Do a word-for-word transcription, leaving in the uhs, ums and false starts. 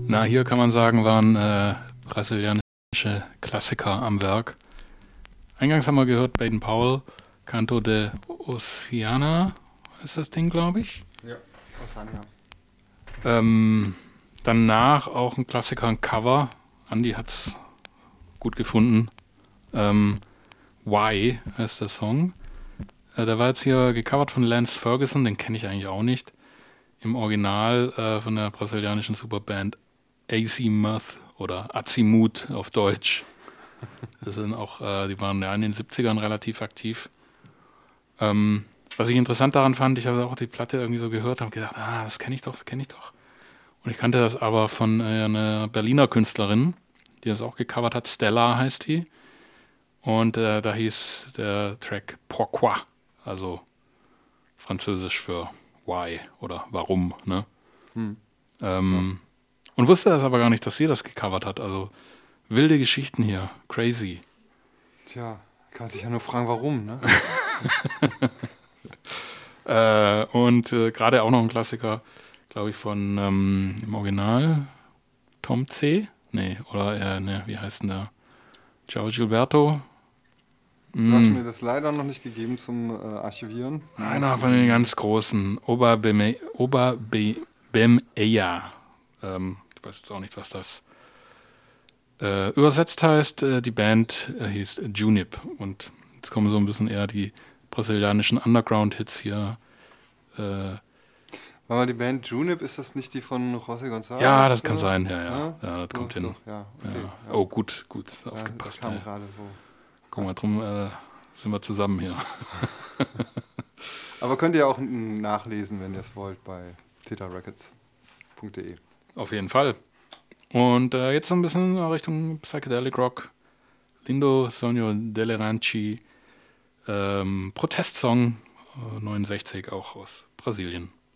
Na, hier kann man sagen, waren äh, brasilianische Klassiker am Werk. Eingangs haben wir gehört Baden Powell, Canto de Oceana, ist das Ding, glaube ich. Ja, Oceania. Ähm, danach auch ein Klassiker, ein Cover. Andi hat's gut gefunden. Ähm, Why heißt der Song. Äh, der war jetzt hier gecovert von Lance Ferguson, den kenne ich eigentlich auch nicht. Im Original äh, von der brasilianischen Superband Azimuth oder Azimuth auf Deutsch. Das sind auch, äh, die waren ja in den siebzigern relativ aktiv. Ähm, was ich interessant daran fand, ich habe auch die Platte irgendwie so gehört, habe gedacht, ah, das kenne ich doch, das kenne ich doch. Und ich kannte das aber von äh, einer Berliner Künstlerin, die das auch gecovert hat. Stella heißt die. Und äh, da hieß der Track Pourquoi, also französisch für Why oder Warum. Ne? Hm. Ähm, und wusste das aber gar nicht, dass sie das gecovert hat. Also wilde Geschichten hier, crazy. Tja, kann sich ja nur fragen, warum, ne? Äh, und äh, gerade auch noch ein Klassiker, glaube ich, von ähm, im Original Tom C. Nee, oder äh, ne, wie heißt denn der? Ciao Gilberto. Du hast Mm, mir das leider noch nicht gegeben zum äh, Archivieren. einer von den ganz großen, Oberbeme- Oberbemeya. Ähm, ich weiß jetzt auch nicht, was das äh, übersetzt heißt. Äh, die Band äh, hieß Junip. Und jetzt kommen so ein bisschen eher die brasilianischen Underground-Hits hier. Äh, War mal die Band Junip, ist das nicht die von José González? Ja, das kann oder? sein, ja, ja. Ja, Ja, das doch, kommt hin. doch, ja, okay. Ja. Ja. Oh, gut, gut, Ja, das aufgepasst. kam Ey. gerade so. Guck mal, drum äh, sind wir zusammen hier. Aber könnt ihr auch mm, nachlesen, wenn ihr es wollt, bei tetarecords punkt de. Auf jeden Fall. Und äh, jetzt so ein bisschen Richtung Psychedelic Rock. Lindo Sonho delle Ranci. Ähm, Protestsong, äh, neunundsechzig, auch aus Brasilien.